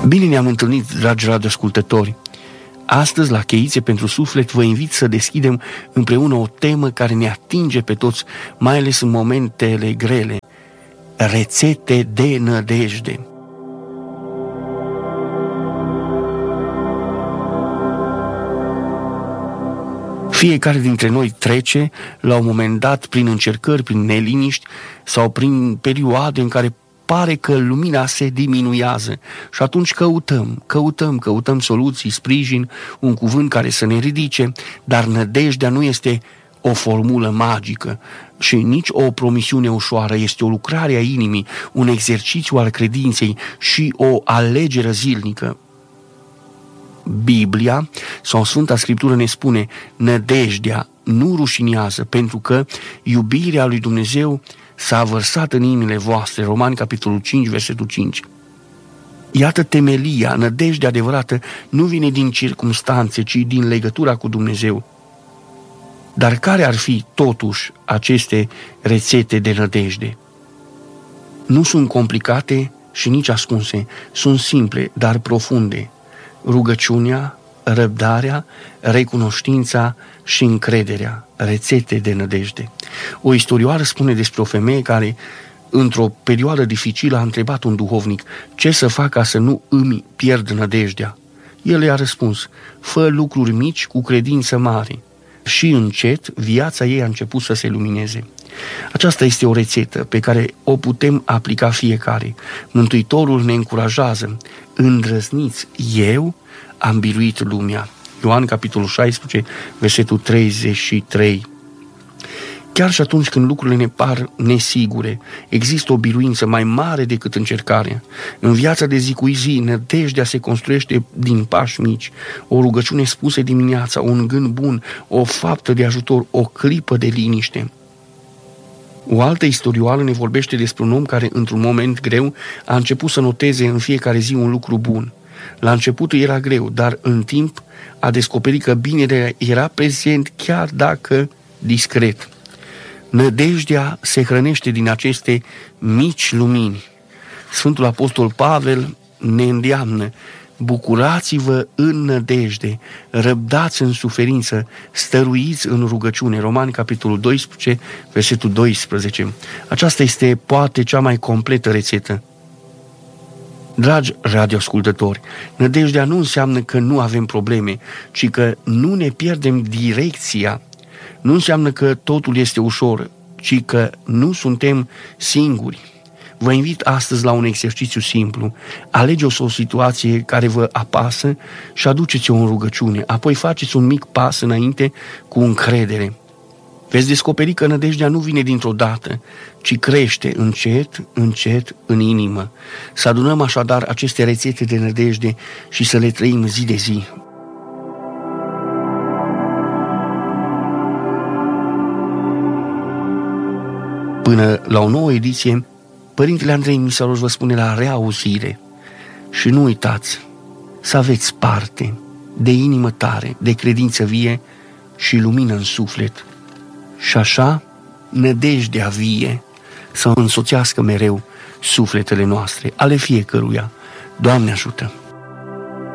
Bine ne-am întâlnit, dragi radioascultători! Astăzi, la Cheițe pentru Suflet, vă invit să deschidem împreună o temă care ne atinge pe toți, mai ales în momentele grele: rețete de nădejde. Fiecare dintre noi trece, la un moment dat, prin încercări, prin neliniști sau prin perioade în care pare că lumina se diminuează și atunci căutăm soluții, sprijin, un cuvânt care să ne ridice, dar nădejdea nu este o formulă magică și nici o promisiune ușoară, este o lucrare a inimii, un exercițiu al credinței și o alegere zilnică. Biblia sau Sfânta Scriptură ne spune: nădejdea nu rușinează, pentru că iubirea lui Dumnezeu s-a vărsat în inimile voastre. Romani, capitolul 5, versetul 5. Iată temelia, nădejdea adevărată nu vine din circumstanțe, ci din legătura cu Dumnezeu. Dar care ar fi totuși aceste rețete de nădejde? Nu sunt complicate și nici ascunse, sunt simple, dar profunde. Rugăciunea, răbdarea, recunoștința și încrederea, rețete de nădejde. O istorioară spune despre o femeie care, într-o perioadă dificilă, a întrebat un duhovnic: ce să fac ca să nu îmi pierd nădejdea? El i-a răspuns: fă lucruri mici cu credință mare. Și încet viața ei a început să se lumineze. Aceasta este o rețetă pe care o putem aplica fiecare. Mântuitorul ne încurajează: îndrăzniți, eu am biruit lumea. Ioan, capitolul 16, versetul 33. Chiar și atunci când lucrurile ne par nesigure, există o biruință mai mare decât încercarea. În viața de zi cu zi, nădejdea se construiește din pași mici. O rugăciune spusă dimineața, un gând bun, o faptă de ajutor, o clipă de liniște. O altă istorioară ne vorbește despre un om care, într-un moment greu, a început să noteze în fiecare zi un lucru bun. La început era greu, dar în timp a descoperit că binele era prezent, chiar dacă discret. Nădejdea se hrănește din aceste mici lumini. Sfântul Apostol Pavel ne îndeamnă: bucurați-vă în nădejde, răbdați în suferință, stăruiți în rugăciune. Romani, capitolul 12, versetul 12. Aceasta este poate cea mai completă rețetă. Dragi radioascultători, nădejdea nu înseamnă că nu avem probleme, ci că nu ne pierdem direcția. Nu înseamnă că totul este ușor, ci că nu suntem singuri. Vă invit astăzi la un exercițiu simplu. Alegeți o situație care vă apasă și aduceți-o în rugăciune. Apoi faceți un mic pas înainte cu încredere. Veți descoperi că nădejdea nu vine dintr-o dată, ci crește încet, încet în inimă. Să adunăm așadar aceste rețete de nădejde și să le trăim zi de zi. Până la o nouă ediție, Părintele Andrei Misaroș vă spune la reauzire. Și nu uitați să aveți parte de inimă tare, de credință vie și lumină în suflet. Și așa, nădejdea vie să însoțească mereu sufletele noastre, ale fiecăruia. Doamne ajută!